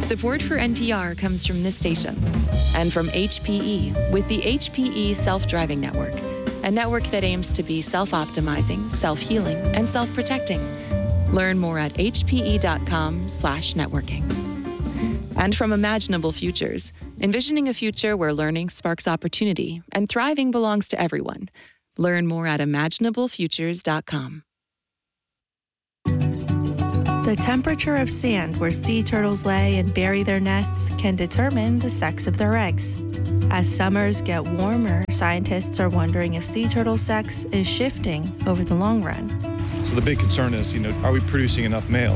Support for NPR comes from this station and from HPE with the HPE Self-Driving Network, a network that aims to be self-optimizing, self-healing, and self-protecting. Learn more at hpe.com/networking. And from Imaginable Futures, envisioning a future where learning sparks opportunity and thriving belongs to everyone. Learn more at imaginablefutures.com. The temperature of sand where sea turtles lay and bury their nests can determine the sex of their eggs. As summers get warmer, scientists are wondering if sea turtle sex is shifting over the long run. So the big concern is, are we producing enough males?